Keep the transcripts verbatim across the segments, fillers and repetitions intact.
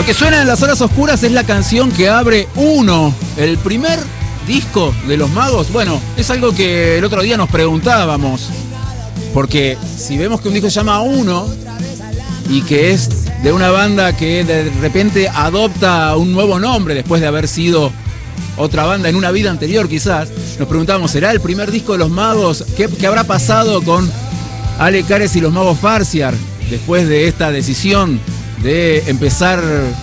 Lo que suena en las horas oscuras es la canción que abre Uno, el primer disco de Los Magos. Bueno, es algo que el otro día nos preguntábamos, porque si vemos que un disco se llama Uno y que es de una banda que de repente adopta un nuevo nombre después de haber sido otra banda en una vida anterior quizás, nos preguntábamos, ¿será el primer disco de Los Magos? ¿Qué, qué habrá pasado con Ale Cares y los Magos Farciar después de esta decisión de empezar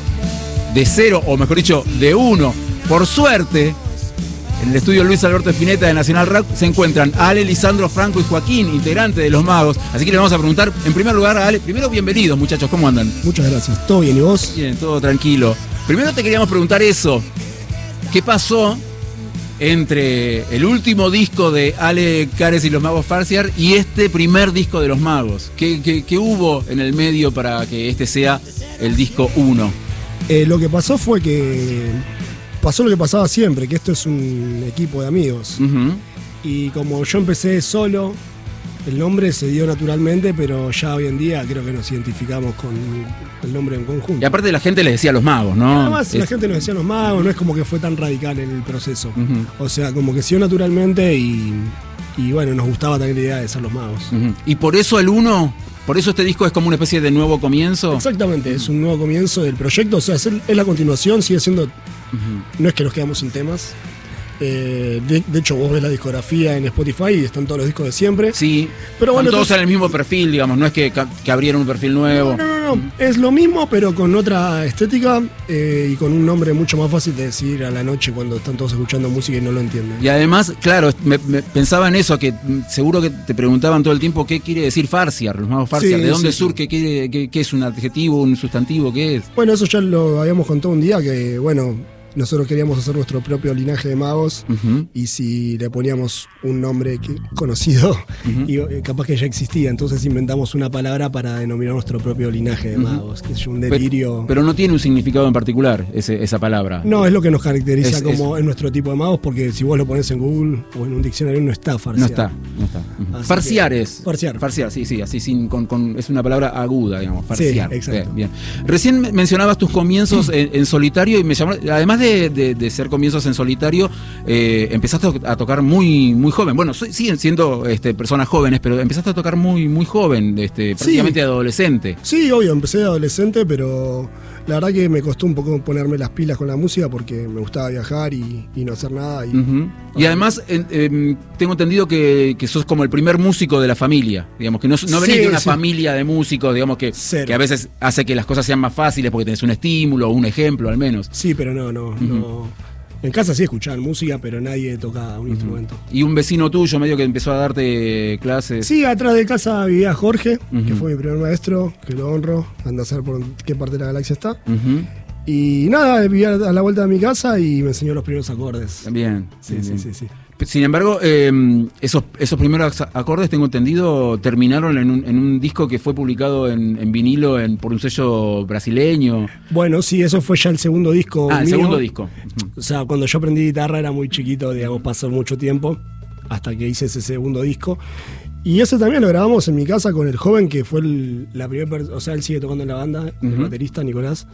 de cero, o mejor dicho, de uno? Por suerte, en el estudio Luis Alberto Spinetta de Nacional Rock se encuentran Ale, Lisandro, Franco y Joaquín, integrantes de Los Magos. Así que le vamos a preguntar, en primer lugar, a Ale. Primero, bienvenidos, muchachos, ¿cómo andan? Muchas gracias. ¿Todo bien? ¿Y vos? Bien, todo tranquilo. Primero te queríamos preguntar eso. ¿Qué pasó entre el último disco de Ale Cares y los Magos Farciar y este primer disco de Los Magos? ¿Qué, qué, qué hubo en el medio para que este sea el disco uno? Eh, lo que pasó fue que pasó lo que pasaba siempre, que esto es un equipo de amigos. Uh-huh. Y como yo empecé solo, el nombre se dio naturalmente, pero ya hoy en día creo que nos identificamos con el nombre en conjunto. Y aparte la gente les decía Los Magos, ¿no? Además es... la gente nos decía Los Magos, no es como que fue tan radical en el proceso. Uh-huh. O sea, como que se dio naturalmente y, y bueno, nos gustaba también la idea de ser Los Magos. Uh-huh. Y por eso el uno, por eso este disco es como una especie de nuevo comienzo. Exactamente, es un nuevo comienzo del proyecto, o sea, es, el, es la continuación, sigue siendo... Uh-huh. No es que nos quedamos sin temas. Eh, de, de hecho, vos ves la discografía en Spotify y están todos los discos de siempre. Sí, pero bueno, todos entonces, en el mismo perfil, digamos, no es que, que abrieron un perfil nuevo. No, no, no, no. Es lo mismo, pero con otra estética eh, y con un nombre mucho más fácil de decir a la noche cuando están todos escuchando música y no lo entienden. Y además, claro, me, me pensaba en eso, que seguro que te preguntaban todo el tiempo qué quiere decir Farciar, Los Magos Farciar, sí, ¿de dónde sí, surge? sí. ¿Qué, qué, ¿Qué es un adjetivo, un sustantivo? ¿Qué es? Bueno, eso ya lo habíamos contado un día, que bueno... Nosotros queríamos hacer nuestro propio linaje de magos, uh-huh. y si le poníamos un nombre que, conocido, uh-huh. y, eh, capaz que ya existía, entonces inventamos una palabra para denominar nuestro propio linaje de uh-huh. magos, que es un delirio. Pero, pero no tiene un significado en particular ese, esa palabra. No, es lo que nos caracteriza es, como es... en nuestro tipo de magos, porque si vos lo pones en Google o en un diccionario no está farciar. No está, no está. Uh-huh. Farciar que, es. Farciar. Farciar, sí, sí, así sin, con, con, es una palabra aguda, digamos, farciar. Sí, exacto. Bien, bien. Recién mencionabas tus comienzos en, en solitario y me llamó, además de, de, de ser comienzos en solitario, eh, empezaste a tocar muy muy joven. Bueno, siguen siendo este, personas jóvenes, pero empezaste a tocar muy muy joven, este, prácticamente sí. adolescente. Sí, obvio, empecé de adolescente, pero la verdad que me costó un poco ponerme las pilas con la música porque me gustaba viajar y, y no hacer nada. Y, uh-huh. y además, eh, eh, tengo entendido que, que sos como el primer músico de la familia, digamos, que no, no venís sí, de una sí. familia de músicos, digamos, que, que a veces hace que las cosas sean más fáciles porque tenés un estímulo o un ejemplo al menos. Sí, pero no, no, uh-huh. no. En casa sí escuchaban música, pero nadie tocaba un uh-huh. instrumento. ¿Y un vecino tuyo medio que empezó a darte clases? Sí, atrás de casa vivía Jorge, uh-huh. que fue mi primer maestro, que lo honro, anda a saber por qué parte de la galaxia está. Uh-huh. Y nada, vivía a la vuelta de mi casa y me enseñó los primeros acordes. Bien. Sí, bien, sí, bien. sí, sí. Sin embargo, eh, esos, esos primeros acordes, tengo entendido, terminaron en un, en un disco que fue publicado en, en vinilo en, por un sello brasileño. Bueno, sí, eso fue ya el segundo disco. Ah, el mío. segundo disco. O sea, cuando yo aprendí guitarra era muy chiquito, digamos, pasó mucho tiempo hasta que hice ese segundo disco. Y ese también lo grabamos en mi casa con el joven que fue el, la primera, o sea, él sigue tocando en la banda, uh-huh. el baterista Nicolás.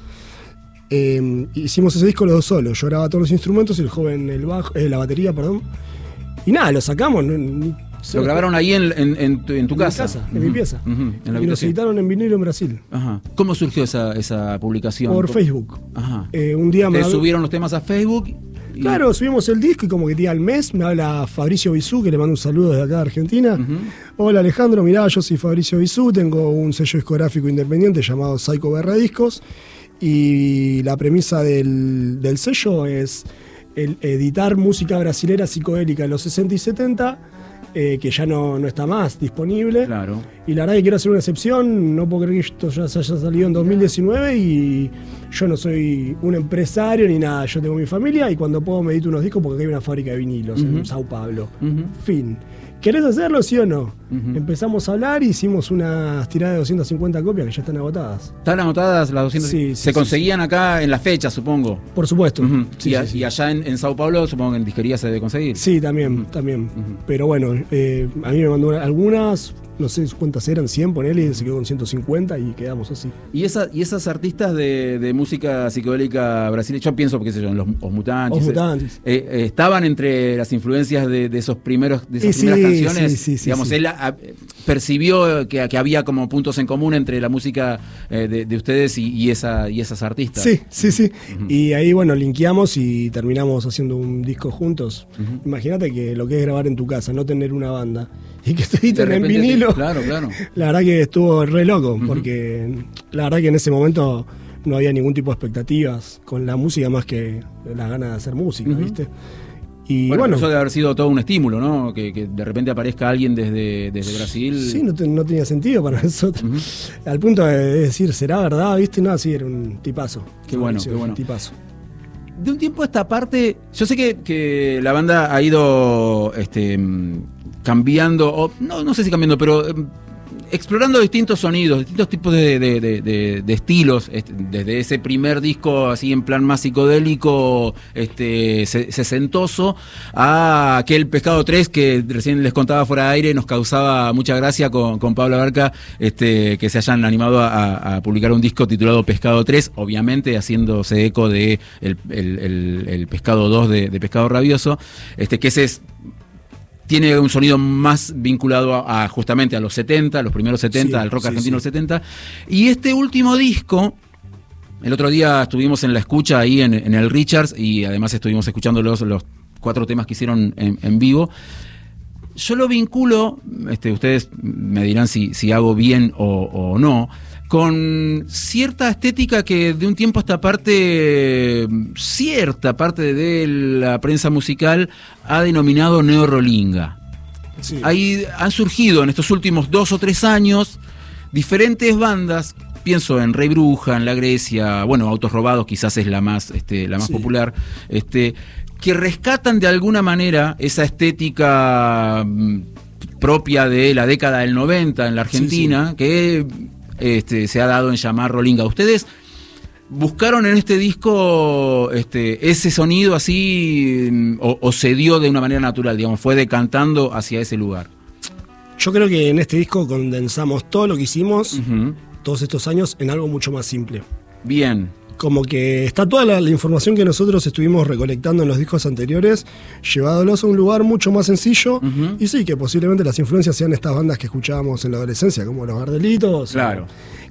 Eh, hicimos ese disco los dos solos. Yo grababa todos los instrumentos y el joven el bajo, eh, la batería, perdón. Y nada, lo sacamos. No, ni, lo grabaron ahí en, en, en, tu, en tu en casa. Mi casa, uh-huh. en mi pieza. Uh-huh. En la y nos editaron en vinilo en Brasil. Ajá. ¿Cómo surgió esa, esa publicación? Por Facebook. Ajá. Eh, un día ¿Te me subieron los temas a Facebook? Y... Claro, subimos el disco y como que día al mes me habla Fabricio Bisú, que le mando un saludo desde acá de Argentina. Uh-huh. Hola Alejandro, mirá, yo soy Fabricio Bisú, tengo un sello discográfico independiente llamado Psycho B R Discos. Y la premisa del, del sello es el editar música brasilera psicodélica en los sesenta y setenta, eh, que ya no, no está más disponible. Claro. Y la verdad que quiero hacer una excepción, no puedo creer que esto ya se haya salido en dos mil diecinueve y yo no soy un empresario ni nada, yo tengo mi familia y cuando puedo me edito unos discos porque acá hay una fábrica de vinilos uh-huh. en Sao Paulo. Uh-huh. Fin. ¿Querés hacerlo, sí o no? Uh-huh. Empezamos a hablar y hicimos unas tiradas de doscientas cincuenta copias que ya están agotadas. ¿Están agotadas las doscientas? Sí, sí, Se sí, conseguían sí. acá en la fecha, supongo. Por supuesto. Uh-huh. Sí, y, sí, a, sí. y allá en, en Sao Paulo, supongo que en disquería se debe conseguir. Sí, también, uh-huh. también. Uh-huh. Pero bueno, eh, a mí me mandó algunas, no sé cuántas eran, cien, ponele, y se quedó con ciento cincuenta y quedamos así. Y, esa, y esas artistas de, de música psicodélica brasileña, yo pienso, porque sé yo, en los Os Mutantes, Os Mutantes. Eh, eh, estaban entre las influencias de, de esos primeros de esas sí, primeras canciones. Sí, sí, sí, digamos, sí. él a, percibió que, que había como puntos en común entre la música eh, de, de ustedes y, y, esa, y esas artistas. Sí, sí, sí. Uh-huh. Y ahí, bueno, linkeamos y terminamos haciendo un disco juntos. Uh-huh. Imagínate que lo que es grabar en tu casa, no tener una banda y que te editen en vinilo. Te, claro, claro. La verdad que estuvo re loco, uh-huh. porque la verdad que en ese momento no había ningún tipo de expectativas con la música más que las ganas de hacer música, uh-huh. ¿viste? Y bueno, bueno, eso debe haber sido todo un estímulo, ¿no? Que, que de repente aparezca alguien desde, desde Brasil. Sí, no, te, no tenía sentido para nosotros. Uh-huh. Al punto de decir, ¿será verdad? ¿Viste? No, sí, era un tipazo. Qué bueno, qué bueno. Un tipazo. De un tiempo a esta parte, yo sé que, que la banda ha ido este, cambiando, o no, no sé si cambiando, pero eh, explorando distintos sonidos, distintos tipos de, de, de, de, de estilos, este, desde ese primer disco así en plan más psicodélico, este, sesentoso, a aquel Pescado tres que recién les contaba fuera de aire, nos causaba mucha gracia con, con Pablo Abarca, este, que se hayan animado a, a publicar un disco titulado Pescado tres, obviamente haciéndose eco de el, el, el, el Pescado dos de, de Pescado Rabioso, este, que ese es... Tiene un sonido más vinculado a, a justamente a los setenta, los primeros setenta, sí, al rock sí, argentino sí. de los setenta. Y este último disco, el otro día estuvimos en la escucha ahí en, en el Richards y además estuvimos escuchando los, los cuatro temas que hicieron en, en vivo. Yo lo vinculo, este, ustedes me dirán si, si hago bien o, o no, con cierta estética que de un tiempo a esta parte, cierta parte de la prensa musical ha denominado neorrolinga. Sí. Ahí han surgido en estos últimos dos o tres años diferentes bandas, pienso en Rey Bruja, en La Grecia, bueno, Autos Robados quizás es la más, este, la más sí. popular, este, que rescatan de alguna manera esa estética propia de la década del noventa en la Argentina, sí, sí. que... Este, se ha dado en llamar rolinga. ¿Ustedes buscaron en este disco este, ese sonido así o, o se dio de una manera natural, digamos, fue decantando hacia ese lugar? Yo creo que en este disco condensamos todo lo que hicimos uh-huh. todos estos años en algo mucho más simple. Bien. Como que está toda la, la información que nosotros estuvimos recolectando en los discos anteriores, llevándolos a un lugar mucho más sencillo. Uh-huh. Y sí, que posiblemente las influencias sean estas bandas que escuchábamos en la adolescencia, como Los Gardelitos. Claro.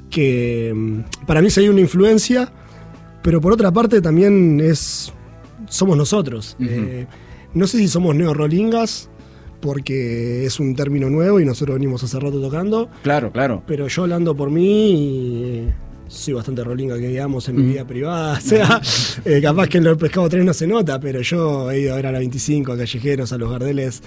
Que para mí sería una influencia, pero por otra parte también es somos nosotros. Uh-huh. Eh, no sé si somos neorrolingas, porque es un término nuevo y nosotros venimos hace rato tocando. Claro, claro. Pero yo hablando por mí... soy bastante rolinga que digamos en mi vida privada, o sea, eh, capaz que en el Pescado tres no se nota, pero yo he ido a ver a la veinticinco, a Callejeros, a Los Gardeles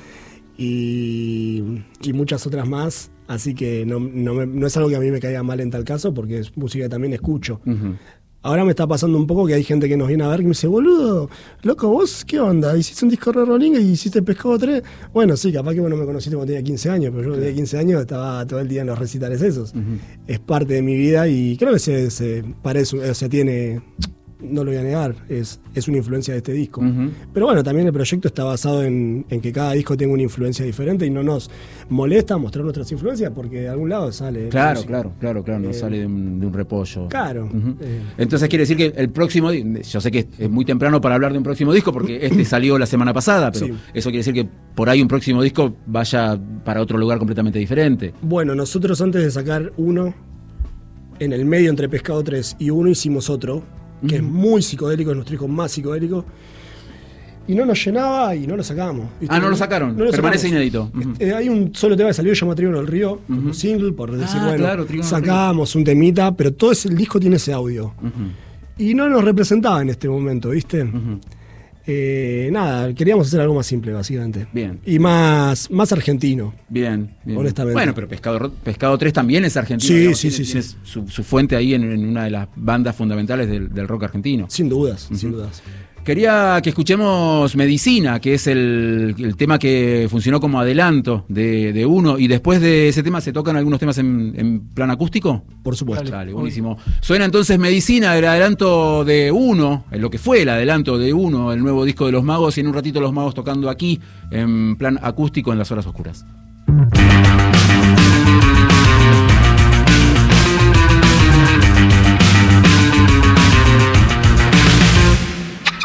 y, y muchas otras más, así que no, no, me, no es algo que a mí me caiga mal en tal caso, porque es música que también escucho. Uh-huh. Ahora me está pasando un poco que hay gente que nos viene a ver que me dice, boludo, loco, ¿vos qué onda? ¿Hiciste un disco re rolinga y hiciste Pescado tres? Bueno, sí, capaz que vos no me conociste cuando tenía quince años, pero yo cuando tenía quince años estaba todo el día en los recitales esos. Uh-huh. Es parte de mi vida y creo que se, se parece, o sea, tiene... No lo voy a negar, es, es una influencia de este disco. Uh-huh. Pero bueno, también el proyecto está basado en, en que cada disco tenga una influencia diferente y no nos molesta mostrar nuestras influencias porque de algún lado sale. Claro, claro, claro, claro, no eh, sale de un, de un repollo. Claro. Uh-huh. eh, Entonces quiere decir que el próximo, yo sé que es muy temprano para hablar de un próximo disco porque este salió la semana pasada, pero sí. Eso quiere decir que por ahí un próximo disco vaya para otro lugar completamente diferente. Bueno, nosotros antes de sacar uno, en el medio entre Pescado tres y uno hicimos otro, que uh-huh. es muy psicodélico, es nuestro disco más psicodélico, y no nos llenaba y no lo sacamos. ¿Viste? Ah, no lo sacaron, no lo permanece sacamos. Inédito. Uh-huh. Eh, hay un solo tema que salió, llamado Trígono del Río, uh-huh. como single, por decir, ah, bueno, claro, sacábamos un temita, pero todo ese, el disco tiene ese audio. Uh-huh. Y no nos representaba en este momento, ¿viste? Uh-huh. Eh, nada, queríamos hacer algo más simple, básicamente. Bien. Y más, más argentino. Bien, bien. Honestamente. Bueno, pero Pescado, Pescado tres también es argentino. Sí, digamos, sí, tiene, sí. tiene sí. Su, su fuente ahí en, en una de las bandas fundamentales del, del rock argentino. Sin dudas, uh-huh. sin dudas. Quería que escuchemos Medicina, que es el, el tema que funcionó como adelanto de, de uno, y después de ese tema se tocan algunos temas en, en plan acústico. Por supuesto. Dale, dale, buenísimo. Suena entonces Medicina, el adelanto de uno, lo que fue el adelanto de uno, el nuevo disco de Los Magos, y en un ratito Los Magos tocando aquí en plan acústico en Las Horas Oscuras.